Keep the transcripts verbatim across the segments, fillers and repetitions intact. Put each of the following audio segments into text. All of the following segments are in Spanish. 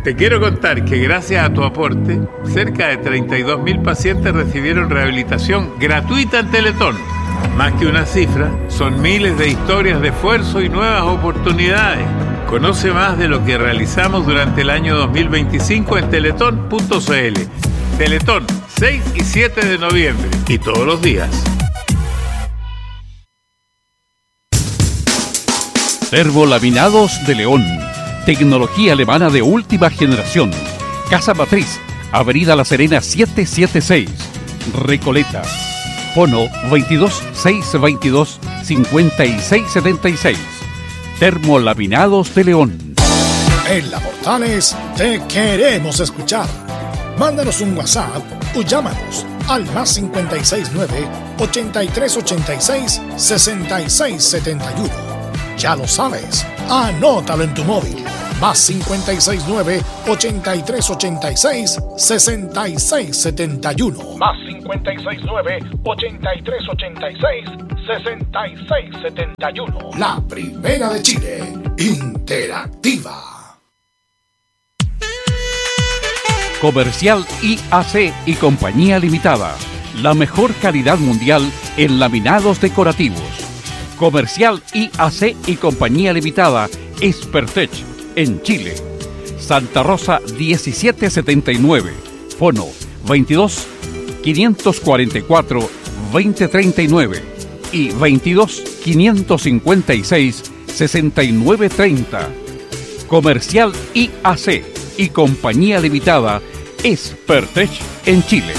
Te quiero contar que gracias a tu aporte, cerca de treinta y dos mil pacientes recibieron rehabilitación gratuita en Teletón. Más que una cifra, son miles de historias de esfuerzo y nuevas oportunidades. Conoce más de lo que realizamos durante el año dos mil veinticinco en teletón punto c l. Teletón, seis y siete de noviembre. Y todos los días. Termolaminados de León. Tecnología alemana de última generación. Casa Matriz, Avenida La Serena setecientos setenta y seis. Recoleta. Fono veintidós, seiscientos veintidós, cincuenta y seis setenta y seis. Termolaminados de León. En La Portales te queremos escuchar. Mándanos un WhatsApp o llámanos al más cincuenta y seis nueve, ochenta y tres ochenta y seis, sesenta y seis setenta y uno. Ya lo sabes, anótalo en tu móvil. Más cincuenta y seis nueve, ochenta y tres ochenta y seis, sesenta y seis setenta y uno. Más cincuenta y seis nueve, ochenta y tres ochenta y seis, sesenta y seis setenta y uno. La primera de Chile, interactiva. Comercial I A C y Compañía Limitada. La mejor calidad mundial en laminados decorativos. Comercial I A C y Compañía Limitada, Expertech, en Chile. Santa Rosa diecisiete setenta y nueve. Fono veintidós, quinientos cuarenta y cuatro, veinte treinta y nueve y veintidós, quinientos cincuenta y seis, sesenta y nueve treinta. Comercial I A C y Compañía Limitada, Expertech, en Chile.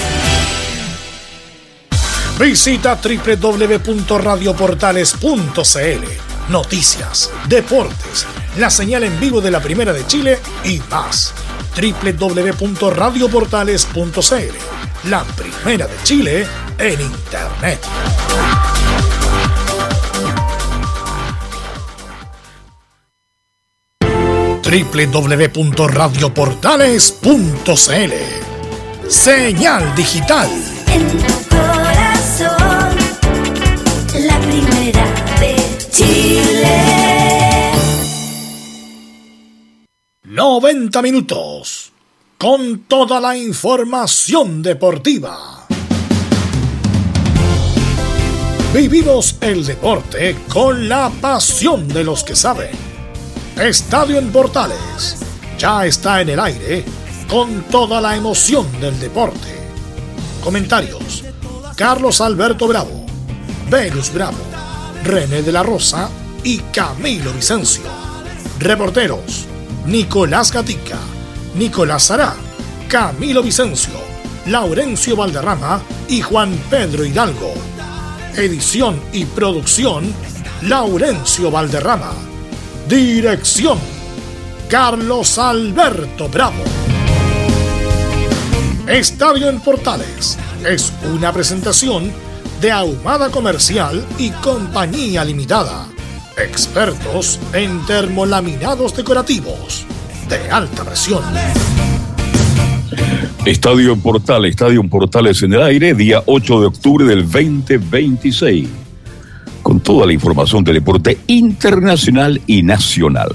Visita doble u doble u doble u punto radio portales punto c l. Noticias, deportes, la señal en vivo de la Primera de Chile y más. doble u doble u doble u punto radio portales punto c l. La Primera de Chile en Internet. doble u doble u doble u punto radio portales punto c l. Señal digital. En tu corazón, la Primera de Chile. noventa minutos con toda la información deportiva. Vivimos el deporte con la pasión de los que saben. Estadio en Portales ya está en el aire con toda la emoción del deporte. Comentarios: Carlos Alberto Bravo, Venus Bravo, René de la Rosa y Camilo Vicencio. Reporteros: Nicolás Gatica, Nicolás Sará, Camilo Vicencio, Laurencio Valderrama y Juan Pedro Hidalgo. Edición y producción: Laurencio Valderrama. Dirección: Carlos Alberto Bravo. Estadio en Portales es una presentación de Ahumada Comercial y Compañía Limitada. Expertos en termolaminados decorativos de alta presión. Estadio en Portales, Estadio en Portales en el aire, día ocho de octubre del veinte veintiséis. Con toda la información del deporte internacional y nacional.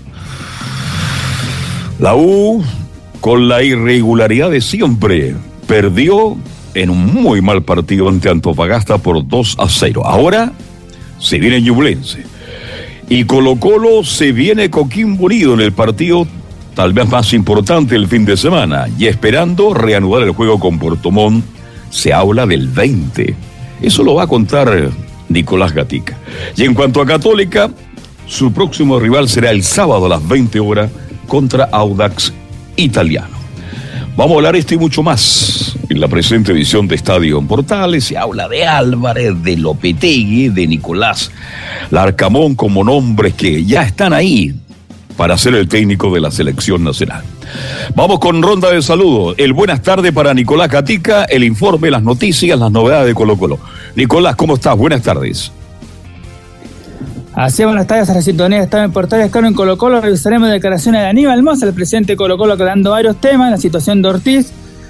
La U, con la irregularidad de siempre, perdió en un muy mal partido ante Antofagasta por dos a cero. Ahora se viene Ñublense. Y Colo Colo se viene Coquimbo Unido en el partido tal vez más importante el fin de semana. Y esperando reanudar el juego con Puerto Montt, se habla del veinte. Eso lo va a contar Nicolás Gatica. Y en cuanto a Católica, su próximo rival será el sábado a las veinte horas contra Audax Italiano. Vamos a hablar esto y mucho más en la presente edición de Estadio en Portales. Se habla de Álvarez, de Lopetegui, de Nicolás Larcamón como nombres que ya están ahí para ser el técnico de la selección nacional. Vamos con ronda de saludos. El buenas tardes para Nicolás Gatica, el informe, las noticias, las novedades de Colo Colo. Nicolás, ¿cómo estás? Buenas tardes. Así es, buenas tardes a la sintonía de Estadio en Portales, Carlos en Colo Colo. Revisaremos declaraciones de Aníbal Mosa, el presidente de Colo Colo, aclarando varios temas, la situación de Ortiz,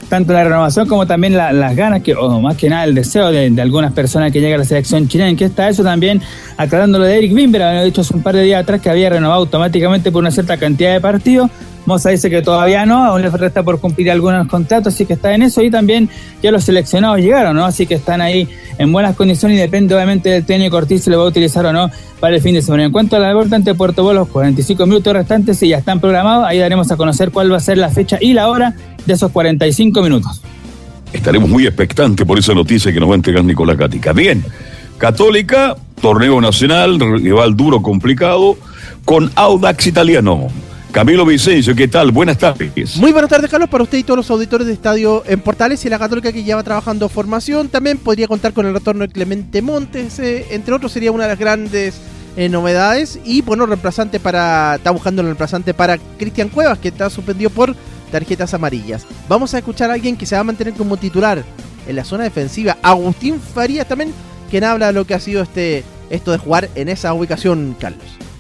tanto la renovación como también la, las ganas, que o más que nada el deseo de, de algunas personas que llegan a la selección chilena. ¿En qué está eso también? Aclarando lo de Eric Bimber, había dicho hace un par de días atrás que había renovado automáticamente por una cierta cantidad de partidos. Moza dice que todavía no, aún le resta por cumplir algunos contratos, así que está en eso. Y también ya los seleccionados llegaron, ¿no? Así que están ahí en buenas condiciones y depende obviamente del técnico Ortiz si lo va a utilizar o no para el fin de semana. En cuanto a la vuelta ante Puerto Montt, los cuarenta y cinco minutos restantes sí ya están programados, ahí daremos a conocer cuál va a ser la fecha y la hora de esos cuarenta y cinco minutos. Estaremos muy expectantes por esa noticia que nos va a entregar Nicolás Gatica. Bien, Católica, torneo nacional, rival duro, complicado, con Audax Italiano. Camilo Vicencio, ¿qué tal? Buenas tardes. Muy buenas tardes, Carlos, para usted y todos los auditores de Estadio en Portales y la Católica, que lleva trabajando formación. También podría contar con el retorno de Clemente Montes, eh, entre otros, sería una de las grandes eh, novedades. Y bueno, reemplazante para, está buscando el reemplazante para Cristian Cuevas, que está suspendido por tarjetas amarillas. Vamos a escuchar a alguien que se va a mantener como titular en la zona defensiva, Agustín Farías también, quien habla de lo que ha sido este esto de jugar en esa ubicación, Carlos.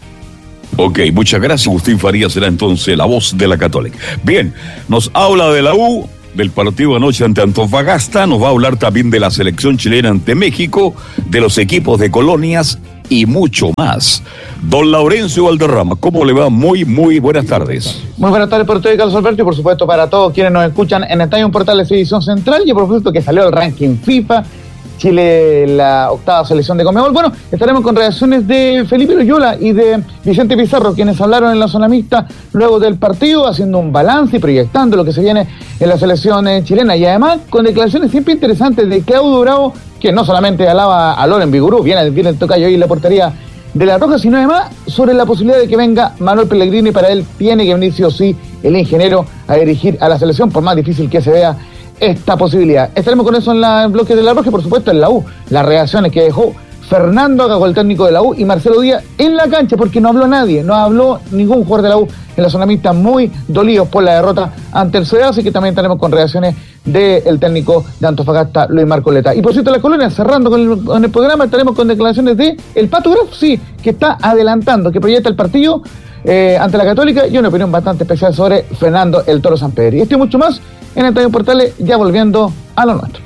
Ok, muchas gracias. Agustín Farías será entonces la voz de la Católica. Bien, nos habla de la U, del partido anoche ante Antofagasta, nos va a hablar también de la selección chilena ante México, de los equipos de colonias y mucho más. Don Laurencio Valderrama, ¿cómo le va? Muy, muy buenas tardes. Muy buenas tardes para usted, Carlos Alberto, y por supuesto para todos quienes nos escuchan en Estadio Portales Edición Central, y por supuesto que salió el ranking FIFA, Chile la octava selección de Conmebol. Bueno, estaremos con reacciones de Felipe Loyola y de Vicente Pizarro, quienes hablaron en la zona mixta luego del partido, haciendo un balance y proyectando lo que se viene en la selección chilena, y además con declaraciones siempre interesantes de Claudio Bravo, que no solamente alaba a Loren Vigurú, viene, viene el tocayo ahí en la portería de La Roja, sino además sobre la posibilidad de que venga Manuel Pellegrini. Para él tiene que venir sí o sí el ingeniero a dirigir a la selección, por más difícil que se vea esta posibilidad. Estaremos con eso en la, el bloque de La Roja y por supuesto en la U, las reacciones que dejó Fernando Agago, el técnico de la U, y Marcelo Díaz en la cancha, porque no habló nadie, no habló ningún jugador de la U en la zona mixta, muy dolidos por la derrota ante el C D A, así que también estaremos con reacciones del técnico de Antofagasta, Luis Marcoleta. Y por cierto, la colonia, cerrando con el, con el programa, estaremos con declaraciones de el Pato Graf, sí, que está adelantando, que proyecta el partido eh, ante la Católica, y una opinión bastante especial sobre Fernando el Toro Sampedri. Y esto y mucho más en Estadio Portales, ya volviendo a lo nuestro.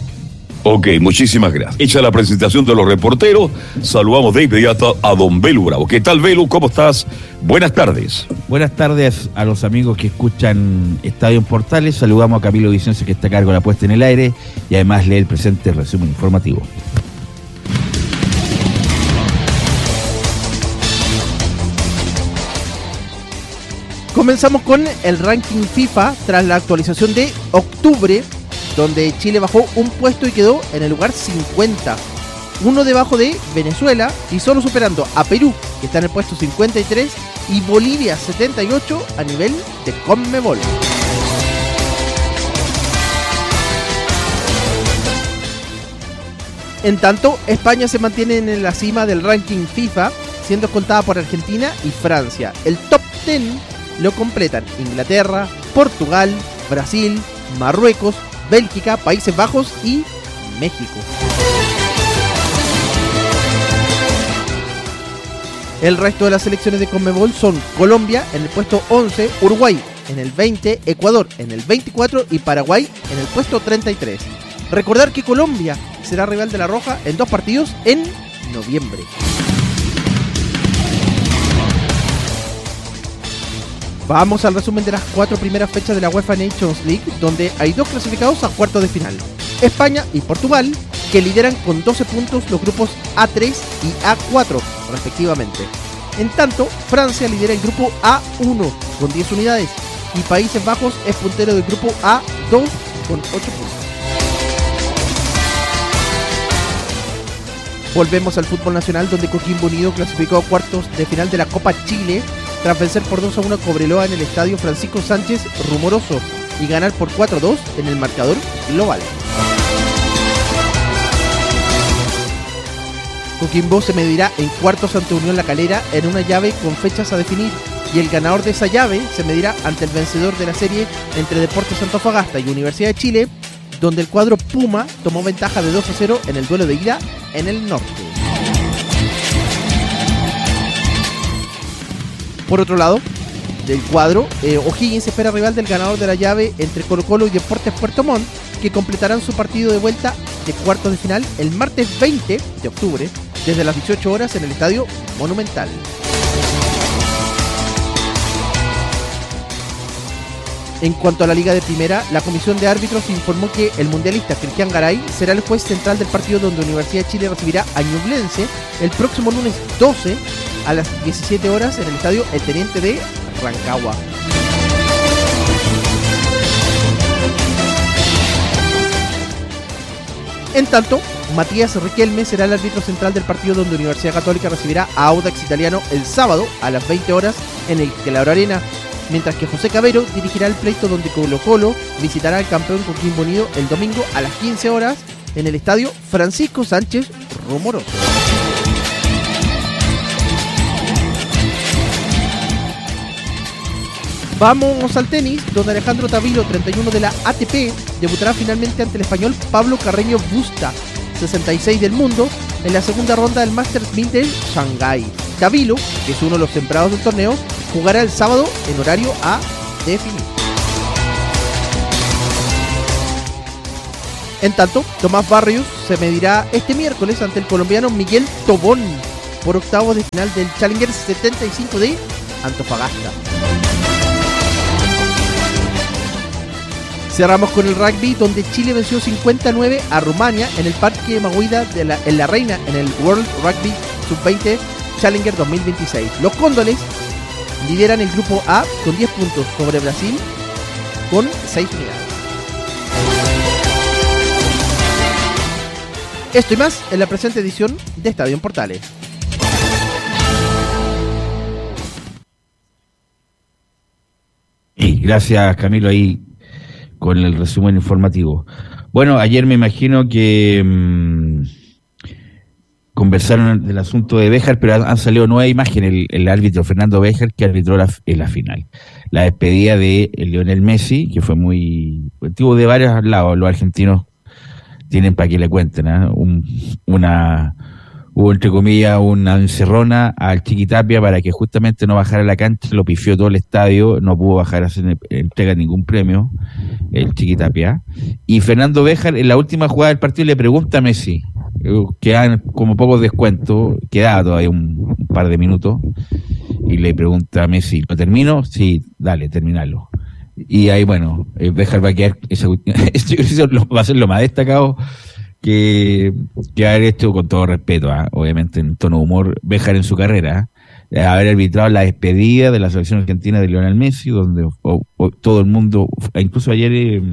Ok, muchísimas gracias. Hecha la presentación de los reporteros, saludamos de inmediato a don Belu Bravo. ¿Qué tal, Belu? ¿Cómo estás? Buenas tardes. Buenas tardes a los amigos que escuchan Estadio en Portales. Saludamos a Camilo Vicencio, que está a cargo de la puesta en el aire, y además lee el presente resumen informativo. Comenzamos con el ranking FIFA tras la actualización de octubre, donde Chile bajó un puesto y quedó en el lugar cincuenta, uno debajo de Venezuela y solo superando a Perú, que está en el puesto cincuenta y tres, y Bolivia setenta y ocho a nivel de Conmebol. En tanto, España se mantiene en la cima del ranking FIFA, siendo contada por Argentina y Francia. El top diez lo completan Inglaterra, Portugal, Brasil, Marruecos, Bélgica, Países Bajos y México. El resto de las selecciones de Conmebol son Colombia en el puesto once, Uruguay en el veinte, Ecuador en el veinticuatro y Paraguay en el puesto treinta y tres. Recordar que Colombia será rival de La Roja en dos partidos en noviembre. Vamos al resumen de las cuatro primeras fechas de la UEFA Nations League, donde hay dos clasificados a cuartos de final: España y Portugal, que lideran con doce puntos los grupos A tres y A cuatro respectivamente. En tanto, Francia lidera el grupo A uno con diez unidades y Países Bajos es puntero del grupo A dos con ocho puntos. Volvemos al fútbol nacional, donde Coquimbo Unido clasificó a cuartos de final de la Copa Chile tras vencer por dos a uno a Cobreloa en el estadio Francisco Sánchez Rumoroso y ganar por cuatro a dos en el marcador global. Coquimbo se medirá en cuartos ante Unión La Calera en una llave con fechas a definir, y el ganador de esa llave se medirá ante el vencedor de la serie entre Deportes Antofagasta y Universidad de Chile, donde el cuadro Puma tomó ventaja de dos a cero en el duelo de ida en el norte. Por otro lado, del cuadro, eh, O'Higgins espera rival del ganador de la llave entre Colo Colo y Deportes Puerto Montt, que completarán su partido de vuelta de cuartos de final el martes veinte de octubre, desde las dieciocho horas en el Estadio Monumental. En cuanto a la Liga de Primera, la Comisión de Árbitros informó que el mundialista Cristian Garay será el juez central del partido donde Universidad de Chile recibirá a Ñublense el próximo lunes doce a las diecisiete horas en el Estadio El Teniente de Rancagua. En tanto, Matías Riquelme será el árbitro central del partido donde Universidad Católica recibirá a Audax Italiano el sábado a las veinte horas en el Claro Arena, mientras que José Cabero dirigirá el pleito donde Colo Colo visitará al campeón Coquimbo Unido el domingo a las quince horas en el Estadio Francisco Sánchez Rumoroso. Vamos al tenis, donde Alejandro Tavilo, treinta y uno de la A T P, debutará finalmente ante el español Pablo Carreño Busta, sesenta y seis del mundo, en la segunda ronda del Masters mil de Shanghái. Tavilo, que es uno de los sembrados del torneo, jugará el sábado en horario a definir. En tanto, Tomás Barrios se medirá este miércoles ante el colombiano Miguel Tobón por octavos de final del Challenger setenta y cinco de Antofagasta. Cerramos con el rugby, donde Chile venció cincuenta a nueve a Rumania en el Parque Maguida de la, en La Reina en el World Rugby sub veinte Challenger dos mil veintiséis. Los Cóndores lideran el grupo A con diez puntos sobre Brasil con seis unidades. Esto y más en la presente edición de Estadio en Portales. Y gracias, Camilo, ahí con el resumen informativo. Bueno, ayer me imagino que mmm, conversaron del asunto de Béjar, pero han, han salido nueva imagen, el, el árbitro Fernando Béjar, que arbitró la, en la final. La despedida de Lionel Messi, que fue muy... Tuvo de varios lados, los argentinos tienen para que le cuenten, ¿eh? Un, una... Hubo, entre comillas, una encerrona al Chiquitapia para que justamente no bajara a la cancha, lo pifió todo el estadio, no pudo bajar a hacer entrega ningún premio, el Chiquitapia. Y Fernando Béjar, en la última jugada del partido, le pregunta a Messi, quedan como pocos descuentos, quedaba todavía un, un par de minutos, y le pregunta a Messi, ¿lo termino? Sí, dale, terminalo. Y ahí, bueno, Béjar va a quedar, eso, eso va a ser lo más destacado que, que haber hecho, con todo respeto, ¿eh? Obviamente en tono de humor, Béjar en su carrera, ¿eh? Haber arbitrado la despedida de la selección argentina de Lionel Messi, donde o, o, todo el mundo, incluso ayer eh,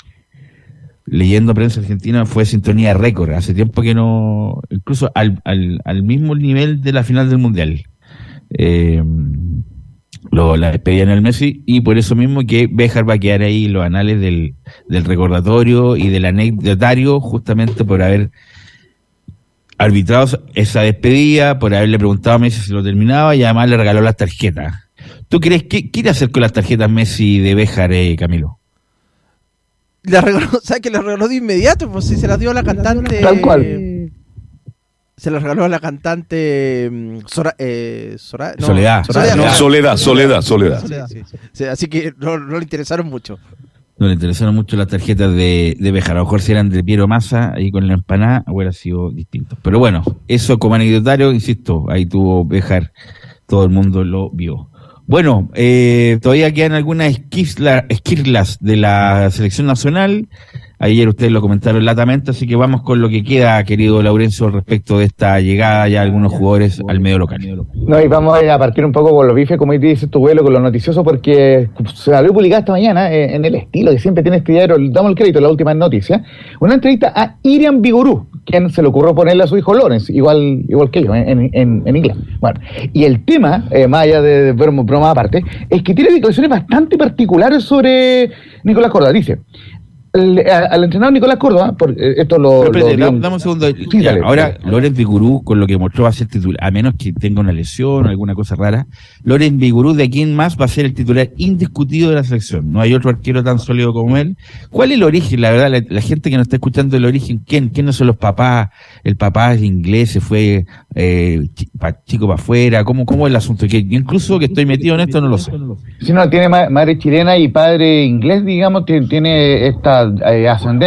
leyendo prensa argentina, fue sintonía récord, hace tiempo que no, incluso al, al, al mismo nivel de la final del Mundial, eh, lo, la despedida en el Messi, y por eso mismo que Béjar va a quedar ahí los anales del, del recordatorio y del anecdotario, justamente por haber arbitrado esa despedida, por haberle preguntado a Messi si lo terminaba, y además le regaló las tarjetas. ¿Tú crees que quiere hacer con las tarjetas Messi de Béjar, eh, Camilo? La regaló, ¿sabes que la regaló de inmediato? Pues si se las dio a la cantante. Tal cual. Se las regaló a la cantante Sora, eh, Sora, no, Soledad. Soledad, no. Soledad, Soledad, Soledad. Soledad, sí, sí. Sí, así que no, no le interesaron mucho. No le interesaron mucho las tarjetas de, de Béjar. A lo mejor si eran de Piero Massa, ahí con la empanada, hubiera sido distinto. Pero bueno, eso como anecdotario, insisto, ahí tuvo Béjar, todo el mundo lo vio. Bueno, eh, todavía quedan algunas esquirlas, esquirlas de la selección nacional. Ayer ustedes lo comentaron latamente, así que vamos con lo que queda, querido Laurencio, respecto de esta llegada ya de algunos jugadores al medio local. No, y vamos a partir un poco con los bifes, como dice tu vuelo, con lo noticioso, porque se salió publicada esta mañana, eh, en el estilo que siempre tiene este diario, damos el crédito, la última noticia, una entrevista a Irian Vigorú, quien se le ocurrió ponerle a su hijo Lawrence, igual igual que yo, en, en, en inglés. Bueno, y el tema, eh, más allá de, de broma, broma aparte, es que tiene declaraciones bastante particulares sobre Nicolás Córdoba. Dice: Al, al entrenador Nicolás Córdoba, porque esto lo... Pero, espérate, lo dame, dame un segundo. Sí, Ya, dale, ahora, dale. Loren Vigurú, con lo que mostró, va a ser titular, a menos que tenga una lesión o alguna cosa rara. Loren Vigurú, de aquí en más, va a ser el titular indiscutido de la selección. No hay otro arquero tan sólido como él. ¿Cuál es el origen? La verdad, la, la gente que nos está escuchando, el origen, ¿quién? ¿Quiénes son los papás? El papá es inglés, se fue eh, chi- pa- chico para afuera. ¿Cómo, ¿Cómo es el asunto? Que yo incluso que estoy metido en esto no lo sé. Si no, tiene ma- madre chilena y padre inglés, digamos, tiene, tiene esta eh, ascendencia.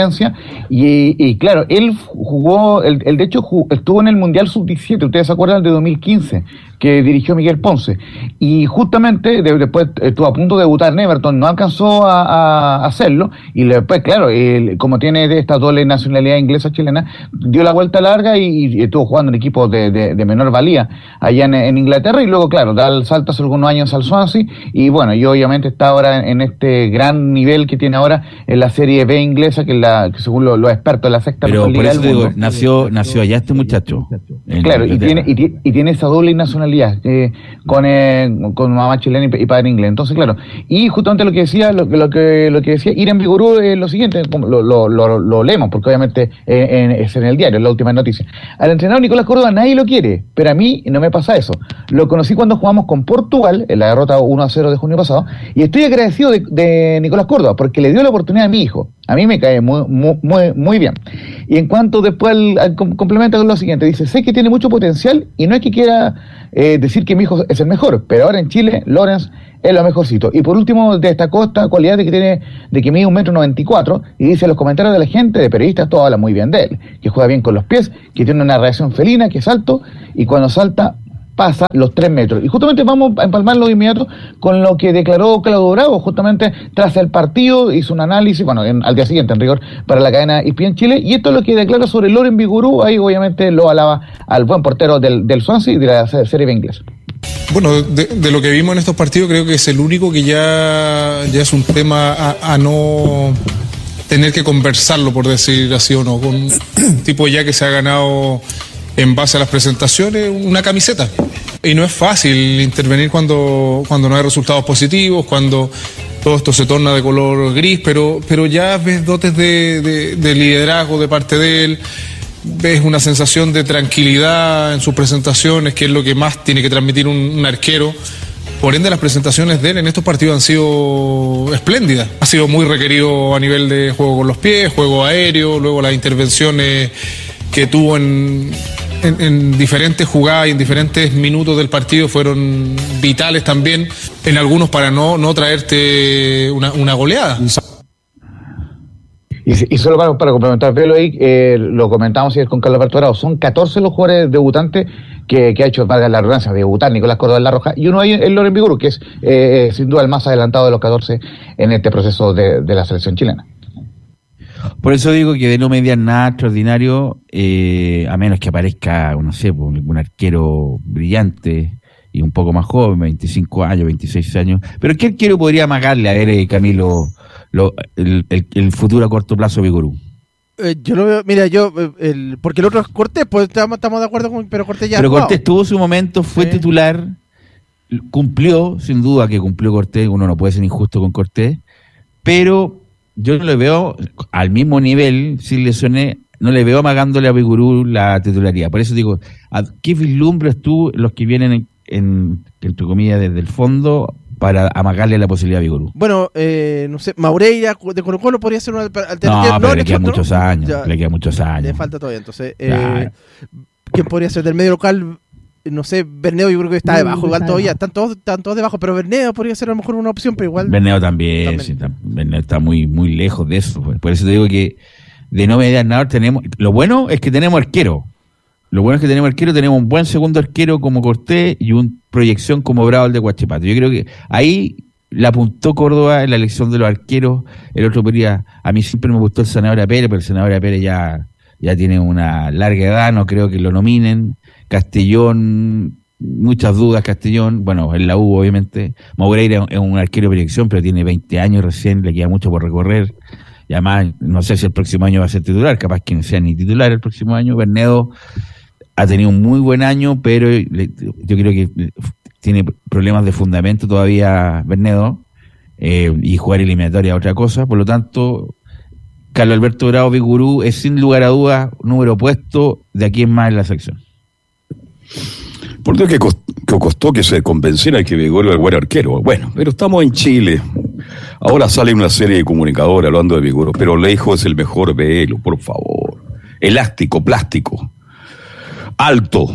Y, y claro, él jugó, él, él de hecho jugó, estuvo en el Mundial sub diecisiete, ustedes se acuerdan, de dos mil quince, que dirigió Miguel Ponce. Y justamente de, después estuvo a punto de debutar en Everton, no alcanzó a, a hacerlo. Y después, claro, él, como tiene de esta doble nacionalidad inglesa-chilena, dio la vuelta larga y, y estuvo jugando en equipos de, de, de menor valía allá en, en Inglaterra. Y luego, claro, da el salto hace algunos años al Swansea. Y bueno, y obviamente está ahora en este gran nivel que tiene ahora en la Serie B inglesa, que, la, que según los, los expertos, la sexta Pero mejor por liga eso del te digo, mundo. nació, nació allá este muchacho. en Claro, y Inglaterra. tiene, y, ti- y tiene esa doble nacionalidad eh, con, eh, con mamá chilena y, y padre inglés. Entonces, claro, y justamente lo que decía, lo, que- lo que lo que decía Irán Vigurú es lo siguiente, como lo, lo, lo, lo leemos, porque obviamente eh, en- es en el diario, es la última noticia. Al entrenador Nicolás Córdoba nadie lo quiere, pero a mí no me pasa eso. Lo conocí cuando jugamos con Portugal, en la derrota uno a cero de junio pasado, y estoy agradecido de, de Nicolás Córdoba, porque le dio la oportunidad a mi hijo. A mí me cae muy, muy, muy, muy bien. Y en cuanto después al, al com- complementa con lo siguiente, dice, sé que tiene mucho potencial y no es que quiera eh, decir que mi hijo es el mejor, pero ahora en Chile, Lorenz es lo mejorcito. Y por último, destacó esta cualidad de que tiene, de que mide un metro noventa y cuatro, y dice, los comentarios de la gente, de periodistas, todo habla muy bien de él, que juega bien con los pies, que tiene una reacción felina, que es alto, y cuando salta pasa los tres metros. Y justamente vamos a empalmarlo de inmediato con lo que declaró Claudio Bravo, justamente tras el partido, hizo un análisis, bueno, en, al día siguiente en rigor, para la cadena E S P N Chile, y esto es lo que declara sobre Loren Vigurú. Ahí obviamente lo alaba al buen portero del, del Swansea y de la Serie B inglesa. Bueno, de, de lo que vimos en estos partidos, creo que es el único que ya, ya es un tema a, a no tener que conversarlo, por decir así o no, con un tipo ya que se ha ganado en base a las presentaciones una camiseta. Y no es fácil intervenir cuando, cuando no hay resultados positivos, cuando todo esto se torna de color gris, pero, pero ya ves dotes de, de, de liderazgo de parte de él, ves una sensación de tranquilidad en sus presentaciones, que es lo que más tiene que transmitir un, un arquero. Por ende, las presentaciones de él en estos partidos han sido espléndidas. Ha sido muy requerido a nivel de juego con los pies, juego aéreo, luego las intervenciones que tuvo en, en, en diferentes jugadas y en diferentes minutos del partido fueron vitales también, en algunos para no, no traerte una, una goleada. Y, y solo para, para complementar, Velo ahí, eh, lo comentamos ayer con Carlos Alberto Bravo, son catorce los jugadores debutantes que, que ha hecho, valga la redundancia, debutar Nicolás Córdoba en La Roja, y uno ahí es Loren Vigurú, que es eh, sin duda el más adelantado de los catorce en este proceso de, de la selección chilena. Por eso digo que de no mediar nada extraordinario, eh, a menos que aparezca, no sé, pues, un arquero brillante y un poco más joven, veinticinco años, veintiséis años. Pero ¿qué arquero podría amagarle a ver, eh, Camilo, lo, el, el, el futuro a corto plazo de Vigurú? Eh, yo lo veo, mira, yo, eh, el, porque el otro es Cortés, pues estamos, estamos de acuerdo con, pero Cortés ya Pero ha jugado. Cortés tuvo su momento, fue Sí. titular, cumplió, sin duda que cumplió Cortés, uno no puede ser injusto con Cortés, pero yo no le veo al mismo nivel, sin lesiones, no le veo amagándole a Vigurú la titularidad. Por eso digo, ¿a ¿qué vislumbres tú, los que vienen en, en entre comillas, desde el fondo, para amagarle la posibilidad a Vigurú? Bueno, eh, no sé, Maureira de Colo Colo podría ser una alternativa. No, pero le el quedan otro, muchos años, ya, le quedan muchos años. le falta todavía, entonces. Eh, Claro. ¿Quién podría ser del medio local? No sé, Bernedo yo creo que está debajo, igual todavía, están todos, están todos debajo, pero Bernedo podría ser a lo mejor una opción, pero igual. Bernedo también, también. sí, está, Bernedo está muy, muy lejos de eso. Por eso te digo que de no mediar nada tenemos. Lo bueno es que tenemos arquero. Lo bueno es que tenemos arquero, tenemos un buen segundo arquero como Cortés y una proyección como Bravo el de Huachipato. Yo creo que ahí la apuntó Córdoba en la elección de los arqueros. El otro podría, a mí siempre me gustó el Zanahoria Pérez, pero el Zanahoria Pérez ya, ya tiene una larga edad, no creo que lo nominen. Castellón, muchas dudas Castellón, bueno, en la U obviamente. Moureira es un arquero de proyección, pero tiene veinte años recién, le queda mucho por recorrer. Y además, no sé si el próximo año va a ser titular, capaz que no sea ni titular el próximo año. Bernedo ha tenido un muy buen año, pero le, yo creo que tiene problemas de fundamento todavía Bernedo, eh, y jugar eliminatoria es otra cosa. Por lo tanto, Carlos Alberto Bravo Vigurú es sin lugar a dudas número puesto de aquí en más en la sección. Por Dios que, cost, que costó que se convenciera que Vigorú era el buen arquero. Bueno, pero estamos en Chile. Ahora sale una serie de comunicadores hablando de Vigorú, pero lejos es el mejor velo, por favor. Elástico, plástico, alto,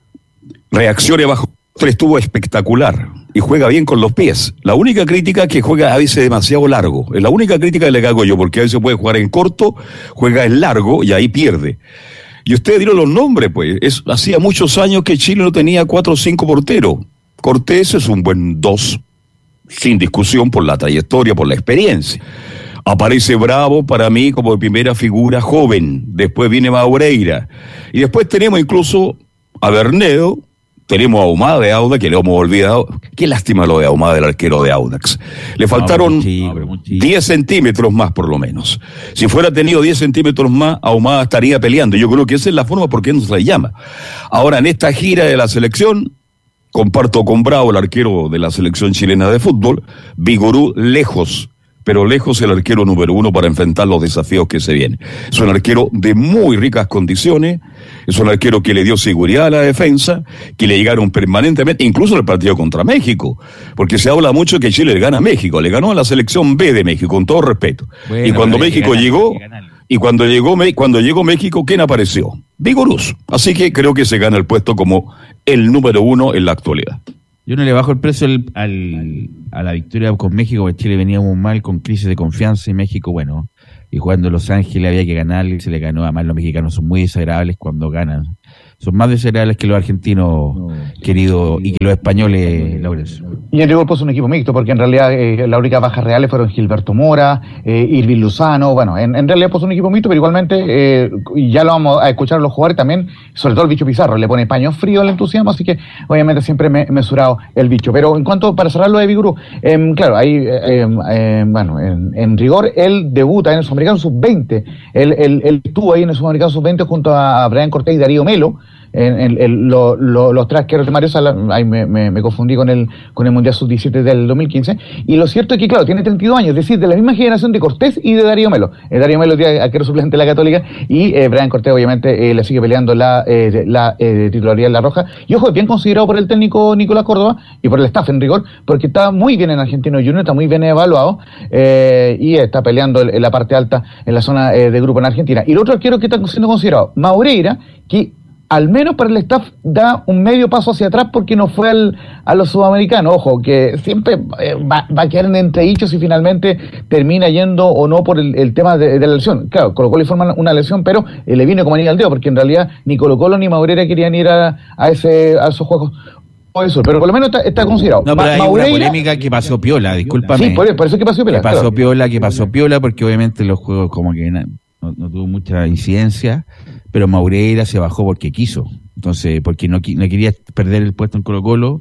reaccione bajo tres, estuvo espectacular y juega bien con los pies. La única crítica es que juega a veces demasiado largo. Es la única crítica que le hago yo, porque a veces puede jugar en corto, juega en largo y ahí pierde. Y ustedes dieron los nombres, pues. Es, hacía muchos años que Chile no tenía cuatro o cinco porteros. Cortés es un buen dos, sin discusión, por la trayectoria, por la experiencia. Aparece Bravo para mí como primera figura joven. Después viene Maureira. Y después tenemos incluso a Bernedo. Tenemos a Ahumada de Audax, que le hemos olvidado. Qué lástima lo de Ahumada, del arquero de Audax. Le faltaron diez centímetros más, por lo menos. Si fuera tenido diez centímetros más, Ahumada estaría peleando. Yo creo que esa es la forma por qué no se le llama. Ahora, en esta gira de la selección, comparto con Bravo, el arquero de la selección chilena de fútbol, Vigorú lejos, pero lejos el arquero número uno para enfrentar los desafíos que se vienen. Es un arquero de muy ricas condiciones, es un arquero que le dio seguridad a la defensa, que le llegaron permanentemente, incluso en el partido contra México, porque se habla mucho que Chile le gana a México, le ganó a la selección B de México, con todo respeto. Bueno, y cuando México ganar, llegó, y cuando llegó, cuando llegó México, ¿quién apareció? Vigorú. Así que creo que se gana el puesto como el número uno en la actualidad. Yo no le bajo el precio al, al, a la victoria con México, porque Chile venía muy mal, con crisis de confianza, y México, bueno, y jugando en Los Ángeles había que ganar, y se le ganó. Además, los mexicanos son muy desagradables cuando ganan. Son más desagradables que los argentinos, no, queridos, y que los españoles, Laurencio. Y en rigor, pues, un equipo mixto, porque en realidad eh, las únicas bajas reales fueron Gilberto Mora, eh, Irving Lozano. Bueno, en, en realidad, pues, un equipo mixto, pero igualmente, eh, ya lo vamos a escuchar a los jugadores también, sobre todo el bicho Pizarro, le pone paño frío al entusiasmo, así que obviamente siempre me he mesurado el bicho. Pero en cuanto, para cerrar lo de Vigorú, eh, claro, ahí, eh, eh, bueno, en, en rigor, él debuta en el Sudamericano sub veinte. Él, él, él estuvo ahí en el Sudamericano sub veinte junto a Brian Cortés y Darío Melo. En, en, en lo, lo, los tres arqueros de Mario Sala, ahí me, me, me confundí con el con el Mundial sub diecisiete del dos mil quince, y lo cierto es que, claro, tiene treinta y dos años, es decir, de la misma generación de Cortés y de Darío Melo. Eh, Darío Melo es arquero suplente de la Católica, y eh, Brian Cortés obviamente eh, le sigue peleando la, eh, la eh, titularidad en La Roja, y ojo, es bien considerado por el técnico Nicolás Córdoba, y por el staff en rigor, porque está muy bien en Argentino Junior, está muy bien evaluado, eh, y está peleando en la parte alta en la zona eh, de grupo en Argentina. Y el otro arquero que está siendo considerado, Maureira, que al menos para el staff da un medio paso hacia atrás porque no fue al, a los sudamericanos. Ojo, que siempre eh, va, va a quedar en entredichos si finalmente termina yendo o no por el, el tema de, de la lesión. Claro, Colo Colo le forma una lesión, pero eh, le vino como anillo al dedo, porque en realidad ni Colo Colo ni Maureira querían ir a, a, ese, a esos juegos. Eso, pero por lo menos está, está considerado. No, pero hay Maureira, una polémica que pasó piola, discúlpame. Sí, por, por eso que pasó piola. Que pasó claro. piola, que pasó piola, porque obviamente los juegos como que no, no tuvo mucha incidencia, pero Maureira se bajó porque quiso. Entonces, porque no, no quería perder el puesto en Colo Colo,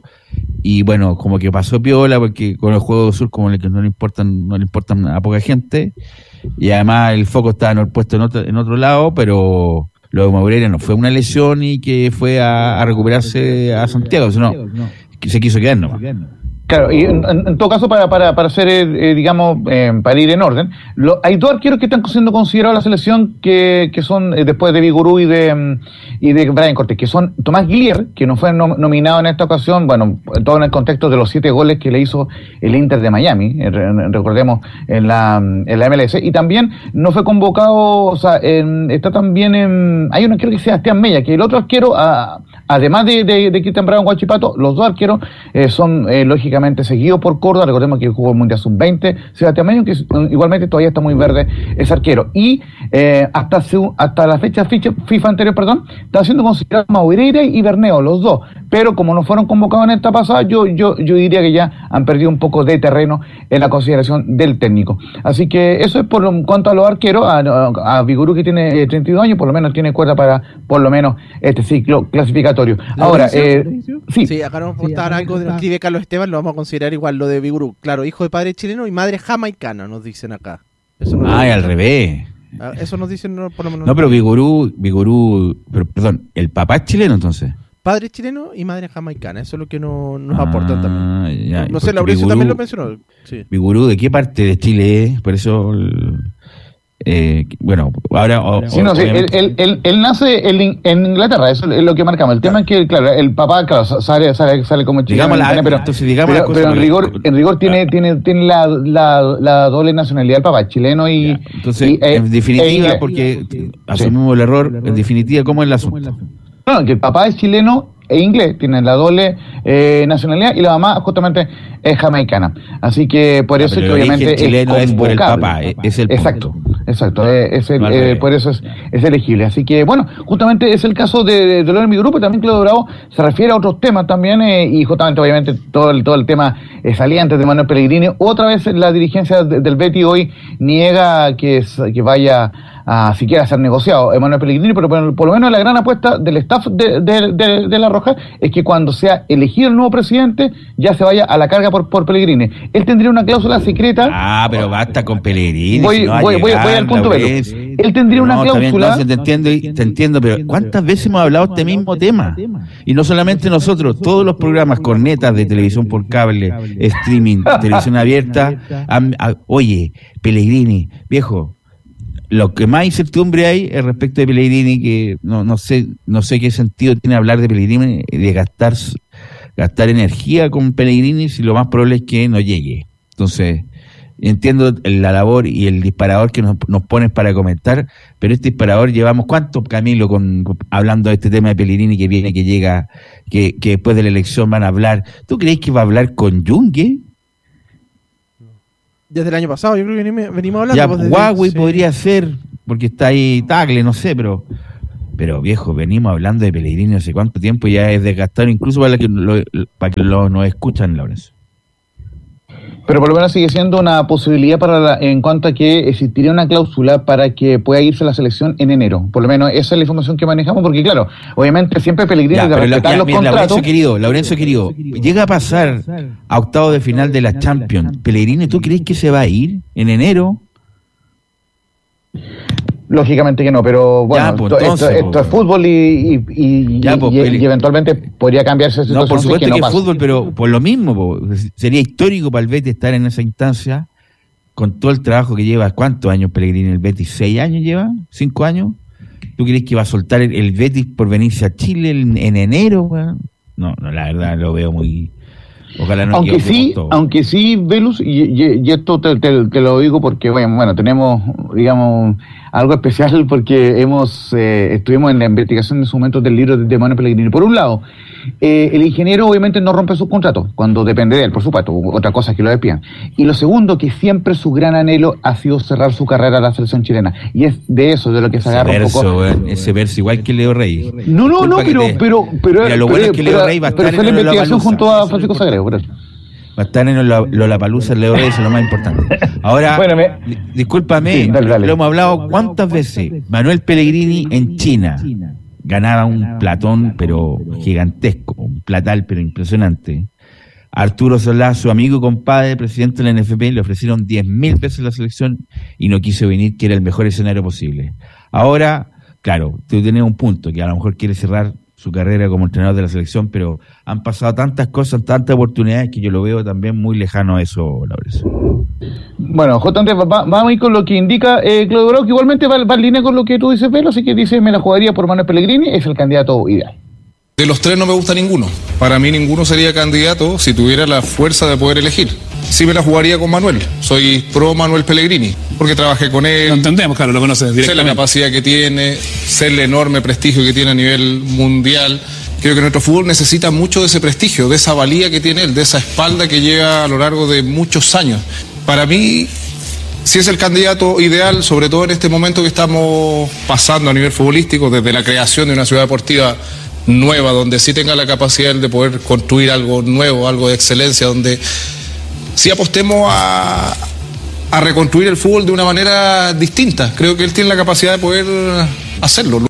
y bueno, como que pasó piola, porque con el juego del sur como que no le importan, no le importan a poca gente, y además el foco estaba en el puesto en otro, en otro lado, pero lo de Maureira no fue una lesión y que fue a, a recuperarse a Santiago, sino que se quiso quedar nomás. Claro, y en, en todo caso, para para para hacer, eh, digamos, eh, para ir en orden, lo, hay dos arqueros que están siendo considerados en la selección que, que son, eh, después de Vigorú y de y de Brian Cortés, que son Tomás Guillier, que no fue nom- nominado en esta ocasión, bueno, todo en el contexto de los siete goles que le hizo el Inter de Miami, eh, re- recordemos, en la en la M L S, y también no fue convocado, o sea, en, está también en, hay un arquero que es Sebastián Mella, que el otro arquero, a, además de, de, de Cristian Bravo en Huachipato, los dos arqueros eh, son, eh, lógicamente, seguido por Córdoba. Recordemos que jugó el Mundial sub veinte, Sebastián Mella, que igualmente todavía está muy verde ese arquero, y eh, hasta su, hasta la fecha FIFA anterior, perdón, está siendo considerado Maureira y Berneo, los dos, pero como no fueron convocados en esta pasada, yo yo yo diría que ya han perdido un poco de terreno en la consideración del técnico. Así que eso es por lo, cuanto a los arqueros. A, a, a Vigorú, que tiene eh, treinta y dos años, por lo menos tiene cuerda para por lo menos este ciclo clasificatorio. Ahora, eh, sí. sí, acá nos aportar algo de lo que escribe Carlos Esteban, lo vamos a considerar igual lo de Vigorú. Claro, hijo de padre chileno y madre jamaicana, nos dicen acá. Eso no ah, al revés. Eso nos dicen no, por lo menos. No, pero Vigorú, Vigorú, pero perdón, ¿el papá es chileno entonces? Padre chileno y madre jamaicana, eso es lo que no, nos ah, aportan también. Ya, no sé, Lauricio también lo mencionó. Sí. Vigorú, ¿de qué parte de Chile es? Por eso... El... Eh, bueno, ahora... O, sí, no, sí, él, él, él, él nace en, en Inglaterra, eso es lo que marcamos. El tema es que, claro, el papá, claro, sale, sale, sale como chileno, digamos la, pero, entonces, digamos pero, la cosa, pero en rigor, en rigor tiene, tiene, tiene la, la, la doble nacionalidad el papá, chileno y... Ya, entonces, y, eh, en definitiva, eh, porque sí. asumimos el error, en definitiva, ¿cómo es el asunto? No, que el papá es chileno e inglés, tienen la doble eh, nacionalidad y la mamá justamente es jamaicana. Así que por Ah, eso pero que el obviamente origen chileno es es por el convocable. papá, eh, es el punto. Exacto, exacto, eh, es el, No al eh, revés. por eso es, es elegible. Así que bueno, justamente es el caso de, de, de lo de mi grupo, y también Claudio Bravo se refiere a otros temas también eh, y justamente obviamente todo el, todo el tema eh, saliente de Manuel Pellegrini. Otra vez la dirigencia de, del Betis hoy niega que, es, que vaya a siquiera ser negociado Manuel Pellegrini, pero por, por lo menos la gran apuesta del staff de, de, de, de La Roja es que cuando sea elegido el nuevo presidente ya se vaya a la carga por, por Pellegrini. Él tendría una cláusula secreta. Ah, pero basta con Pellegrini. Voy, si no va a voy, voy, llegar, voy al punto, Velo. Laurencio. Él tendría una No, está bien, cláusula. entonces te entiendo, y- te entiendo, pero ¿cuántas veces hemos hablado este mismo tema? Y no solamente nosotros, todos los programas, cornetas de televisión por cable, streaming, televisión abierta. han- a- oye, Pellegrini, viejo, lo que más incertidumbre hay es respecto de Pellegrini, que no, no sé, no sé qué sentido tiene hablar de Pellegrini, de gastar, gastar energía con Pellegrini si lo más probable es que no llegue. Entonces, entiendo la labor y el disparador que nos, nos pones para comentar, pero este disparador llevamos cuánto, Camilo, con, con- hablando de este tema de Pellegrini que viene, que llega, que, que después de la elección van a hablar. ¿Tú crees que va a hablar con Yungue? Desde el año pasado, yo creo que venimos, venimos hablando. Ya pues, desde- Huawei sí. podría ser, porque está ahí Tagle, no sé, pero pero viejo, venimos hablando de Pellegrini hace cuánto tiempo, ya es desgastado incluso para que lo, para que lo, nos escuchan, Lorenzo. Pero por lo menos sigue siendo una posibilidad para la- en cuanto a que existiría una cláusula para que pueda irse a la selección en enero. Por lo menos esa es la información que manejamos, porque claro, obviamente siempre Pellegrini Ya, de pero la- respetar ya, los mira, contratos. Laurencio querido, Laurencio querido, llega a pasar a octavo de final de la Champions. Pellegrini, ¿tú crees que se va a ir en enero? Lógicamente que no, pero bueno, Ya, pues, esto, entonces, esto- esto pues. es fútbol y, y, y- Ya, y- pues, y- Pele- y eventualmente podría cambiarse esa No, situación. por si es supuesto que que, no es pasa. fútbol, pero por lo mismo, po, sería histórico para el Betis estar en esa instancia con todo el trabajo que lleva. ¿Cuántos años Pellegrini en el Betis? ¿Seis años lleva? ¿Cinco años? ¿Tú crees que va a soltar el, el Betis por venirse a Chile en, en enero? Weón? No, no, la verdad lo veo muy... Ojalá no Aunque equivoquemos sí, todos. aunque sí, Velus, y, y- y esto te, te- te lo digo porque, bueno, bueno, tenemos, digamos, algo especial porque hemos eh, estuvimos en la investigación en su momento del libro de Manuel Pellegrini. Por un lado, eh, el ingeniero obviamente no rompe sus contratos, cuando depende de él, por supuesto, otra cosa es que lo despidan. Y lo segundo, que siempre su gran anhelo ha sido cerrar su carrera a la selección chilena. Y es de eso de lo que se Ese agarra un verso, poco. weón, ese verso, igual que Leo Rey. No, no, no, Disculpa que pero, te- pero, pero, Mira, lo pero, bueno es que Leo pero- Rey va a pero estar fue la en investigación Lollapalooza. junto a Francisco Sagrego, por eso. Va a estar en Lola- Lollapalooza, Leo Rey, eso es lo más importante. Ahora, Bueno, me- di- discúlpame, Sí, dale, dale. lo hemos hablado cuántas veces. Manuel Pellegrini en China ganaba un platón, pero gigantesco, un platal, pero impresionante. Arturo Solá, su amigo y compadre, presidente de la N F P, le ofrecieron diez mil pesos en la selección y no quiso venir, que era el mejor escenario posible. Ahora, claro, tú tienes un punto, que a lo mejor quiere cerrar su carrera como entrenador de la selección, pero han pasado tantas cosas, tantas oportunidades, que yo lo veo también muy lejano a eso, Laurencio. Bueno, justamente va- va- vamos a ir con lo que indica eh, Claudio Bravo, que igualmente va, va en línea con lo que tú dices, Velo, así que dice, me la jugaría por Manuel Pellegrini, es el candidato ideal. De los tres no me gusta ninguno. Para mí ninguno sería candidato si tuviera la fuerza de poder elegir. Sí me la jugaría con Manuel. Soy pro Manuel Pellegrini, porque trabajé con él. Lo entendemos, claro, lo conoces Sé la directamente. capacidad que tiene, sé el enorme prestigio que tiene a nivel mundial. Creo que nuestro fútbol necesita mucho de ese prestigio, de esa valía que tiene él, de esa espalda que lleva a lo largo de muchos años. Para mí, si es el candidato ideal, sobre todo en este momento que estamos pasando a nivel futbolístico, desde la creación de una ciudad deportiva nueva, donde sí tenga la capacidad de poder construir algo nuevo, algo de excelencia, donde sí apostemos a, a reconstruir el fútbol de una manera distinta. Creo que él tiene la capacidad de poder hacerlo.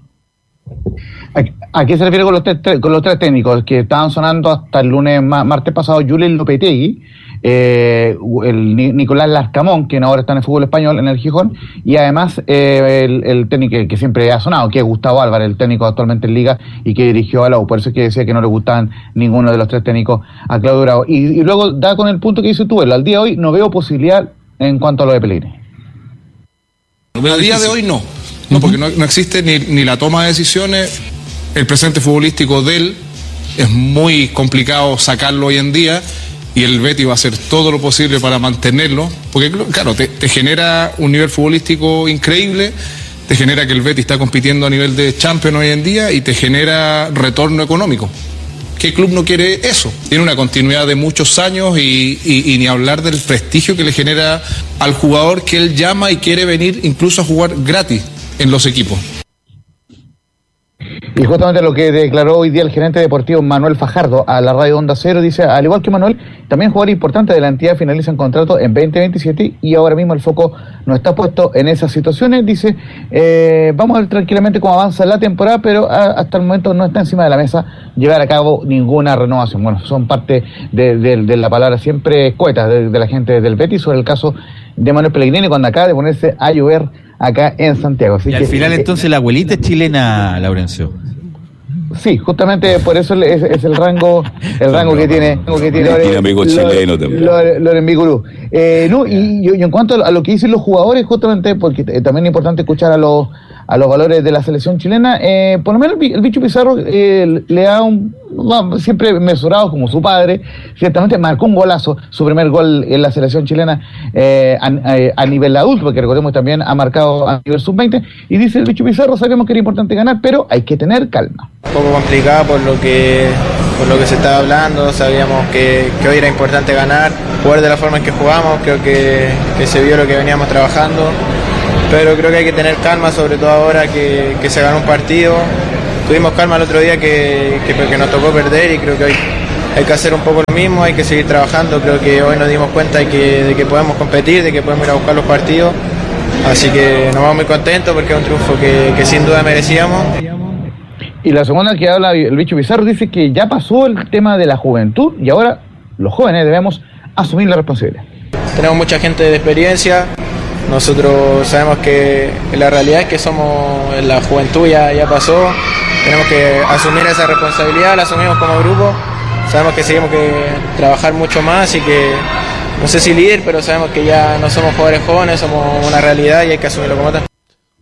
¿A, a qué se refiere con los, tres, con los tres técnicos que estaban sonando hasta el lunes, ma- martes pasado? Julen Lopetegui, eh, el Ni- Nicolás Larcamón, que ahora está en el fútbol español, en el Gijón, y además eh, el, el técnico que, que siempre ha sonado, que es Gustavo Álvarez, el técnico actualmente en Liga y que dirigió a la U. Por eso es que decía que no le gustaban ninguno de los tres técnicos a Claudio Bravo. Y, y luego da con el punto que dice tú, Velo, al día de hoy no veo posibilidad en cuanto a lo de Pellegrini. A día de hoy no, no, porque no, no existe ni, ni la toma de decisiones. El presente futbolístico de él es muy complicado sacarlo hoy en día, y el Betis va a hacer todo lo posible para mantenerlo, porque claro, te, te genera un nivel futbolístico increíble, te genera que el Betis está compitiendo a nivel de Champions hoy en día, y te genera retorno económico. ¿Qué club no quiere eso? Tiene una continuidad de muchos años y, y, y ni hablar del prestigio que le genera al jugador que él llama y quiere venir incluso a jugar gratis en los equipos. Y justamente lo que declaró hoy día el gerente deportivo Manuel Fajardo a la radio Onda Cero, dice, al igual que Manuel, también jugador importante de la entidad finalizan contrato en veinte veintisiete, y ahora mismo el foco no está puesto en esas situaciones. Dice, eh, vamos a ver tranquilamente cómo avanza la temporada, pero a, hasta el momento no está encima de la mesa llevar a cabo ninguna renovación. Bueno, son parte de, de, de la palabra siempre escueta de, de la gente del Betis sobre el caso de Manuel Pellegrini cuando acaba de ponerse a llover acá en Santiago. Así y que, al final entonces la abuelita es chilena, Laurencio. Sí, justamente por eso es, es el rango el rango que tiene que tiene Tiene amigos chilenos también. Loren Bigurú. Eh, no, y, y en cuanto a lo que dicen los jugadores, justamente porque también es importante escuchar a los a los valores de la selección chilena, eh, por lo menos el, el Bicho Pizarro eh, le da un bueno, siempre mesurado como su padre, ciertamente marcó un golazo, su primer gol en la selección chilena eh, a, a, a nivel adulto, porque recordemos también ha marcado a nivel sub veinte, y dice el Bicho Pizarro, sabemos que era importante ganar, pero hay que tener calma. Un poco complicado por lo que por lo que se estaba hablando, sabíamos que, que hoy era importante ganar, jugar de la forma en que jugamos, creo que, que se vio lo que veníamos trabajando, pero creo que hay que tener calma, sobre todo ahora que, que se ganó un partido. Tuvimos calma el otro día que, que, que nos tocó perder, y creo que hoy hay que hacer un poco lo mismo, hay que seguir trabajando. Creo que hoy nos dimos cuenta de que, de que podemos competir, de que podemos ir a buscar los partidos, así que nos vamos muy contentos porque es un triunfo que, que sin duda merecíamos. Y la segunda que habla el Bicho Pizarro dice que ya pasó el tema de la juventud y ahora los jóvenes debemos asumir la responsabilidad. Tenemos mucha gente de experiencia. Nosotros sabemos que la realidad es que somos, la juventud ya, ya pasó, tenemos que asumir esa responsabilidad, la asumimos como grupo, sabemos que seguimos que trabajar mucho más y que, no sé si líder, pero sabemos que ya no somos jugadores jóvenes, somos una realidad y hay que asumirlo como tal.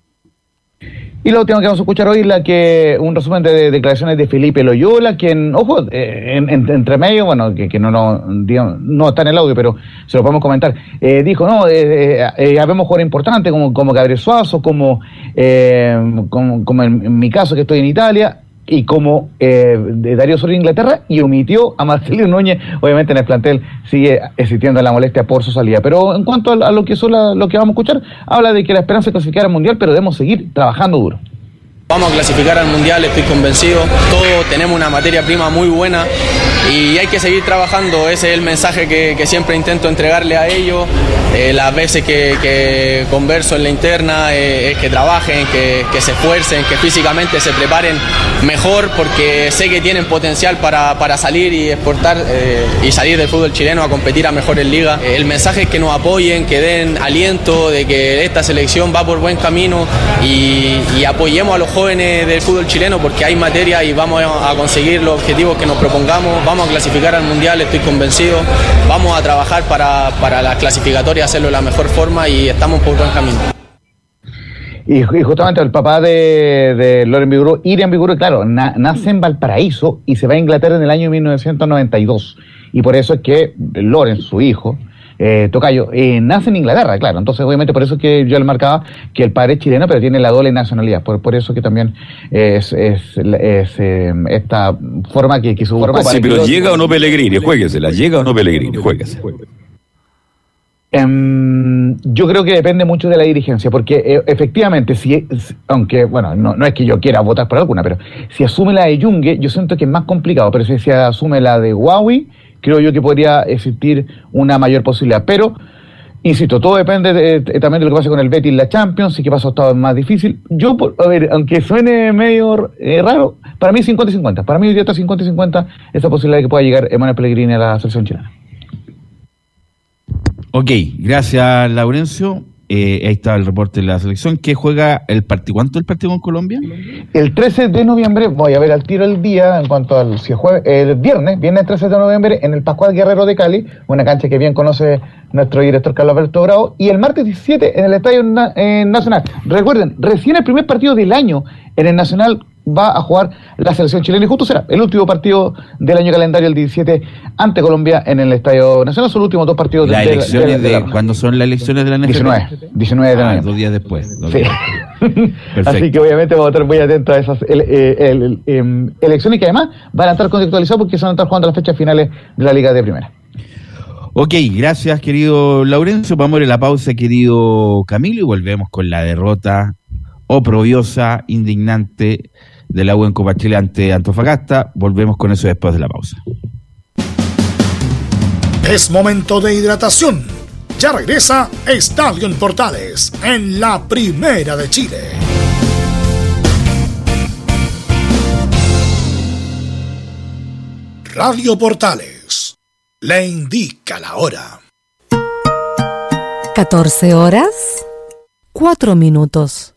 Y lo último que vamos a escuchar hoy, la que un resumen de declaraciones de Felipe Loyola, quien, ojo, eh, en, en, entre medio, bueno, que, que no, no, digamos, no está en el audio, pero se lo podemos comentar, eh, dijo, no, eh, eh, habemos jugadores importantes como, como Gabriel Suazo, como, eh, como, como en, en mi caso que estoy en Italia, y como eh, de Darío Soria en Inglaterra, y omitió a Marcelino Núñez. Obviamente en el plantel sigue existiendo la molestia por su salida, pero en cuanto a, a lo que son la, lo que vamos a escuchar, habla de que la esperanza es clasificar al Mundial, pero debemos seguir trabajando duro. Vamos a clasificar al Mundial, estoy convencido. Todos tenemos una materia prima muy buena y hay que seguir trabajando. Ese es el mensaje que, que siempre intento entregarle a ellos. Eh, las veces que, que converso en la interna eh, es que trabajen, que, que se esfuercen, que físicamente se preparen mejor, porque sé que tienen potencial para, para salir y exportar eh, y salir del fútbol chileno a competir a mejores ligas. Eh, el mensaje es que nos apoyen, que den aliento de que esta selección va por buen camino y, y apoyemos a los jóvenes del fútbol chileno, porque hay materia y vamos a conseguir los objetivos que nos propongamos. Vamos a clasificar al Mundial, estoy convencido. Vamos a trabajar para, para la clasificatoria, hacerlo de la mejor forma y estamos por buen camino. Y, y justamente el papá de, de Loren Bigurú, Irian Bigurú, claro, na, nace en Valparaíso y se va a Inglaterra en el año mil novecientos noventa y dos. Y por eso es que Loren, su hijo, Eh, Tocayo, eh, nace en Inglaterra, claro, entonces obviamente por eso es que yo le marcaba que el padre es chileno, pero tiene la doble nacionalidad, por, por eso que también es, es, es eh, esta forma que, que su forma. Sí, pero llega o no Pellegrini, juéguesela, llega o no Pellegrini, juéguese. Um, yo creo que depende mucho de la dirigencia, porque eh, efectivamente, si, aunque, bueno, no, no es que yo quiera votar por alguna, pero si asume la de Yungue, yo siento que es más complicado, pero si se asume la de Huawei, creo yo que podría existir una mayor posibilidad. Pero, insisto, todo depende de, de, también de lo que pase con el Betis en la Champions, y que pasa octavo es más difícil. Yo, a ver, aunque suene medio eh, raro, para mí es cincuenta y cincuenta. Para mí hoy día está cincuenta y cincuenta esa posibilidad de que pueda llegar Emanuel Pellegrini a la selección chilena. Ok, gracias, Laurencio. eh, ahí está el reporte de la selección, que juega el partido. ¿Cuánto el partido con Colombia? El trece de noviembre, voy a ver al tiro el día, en cuanto al si es jueves, el viernes, viernes trece de noviembre, en el Pascual Guerrero de Cali, una cancha que bien conoce nuestro director Carlos Alberto Bravo, y el martes diecisiete en el Estadio Na- eh, Nacional. Recuerden, recién el primer partido del año en el Nacional va a jugar la selección chilena y justo será el último partido del año calendario, el diecisiete, ante Colombia en el Estadio Nacional. Son los últimos dos partidos Las de, elecciones de, de, de, de la... ¿cuándo son las elecciones de la N F L? diecinueve, diecinueve de ah, noviembre. dos días después. Dos Sí. días después. Así que obviamente vamos a estar muy atentos a esas el, el, el, el, elecciones que además van a estar contextualizadas porque se van a estar jugando las fechas finales de la Liga de Primera. Ok, gracias querido Laurencio. Vamos a ir a la pausa, querido Camilo, y volvemos con la derrota oprobiosa, indignante de la U en Copa Chile ante Antofagasta. Volvemos con eso después de la pausa. Es momento de hidratación. Ya regresa Estadio en Portales en la Primera de Chile. Radio Portales le indica la hora. catorce horas, cuatro minutos.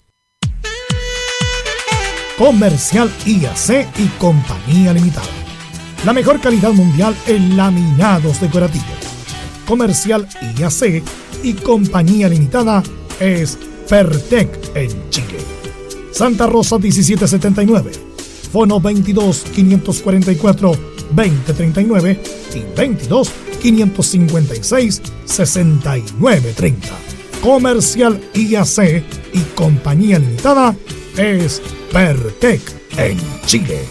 Comercial I A C y Compañía Limitada. La mejor calidad mundial en laminados decorativos. Comercial I A C y Compañía Limitada es Pertec en Chile. Santa Rosa diecisiete setenta y nueve. Fono veintidós, quinientos cuarenta y cuatro, veinte treinta y nueve y veintidós, quinientos cincuenta y seis, sesenta y nueve treinta. Comercial I A C y Compañía Limitada es Pertec en Chile.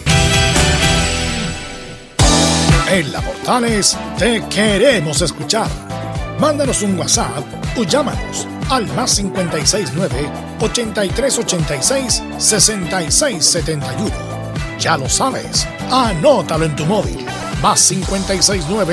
En la Portales te queremos escuchar. Mándanos un WhatsApp o llámanos al más cincuenta y seis nueve, ochenta y tres ochenta y seis, sesenta y seis setenta y uno. Ya lo sabes, anótalo en tu móvil. Más cincuenta y seis nueve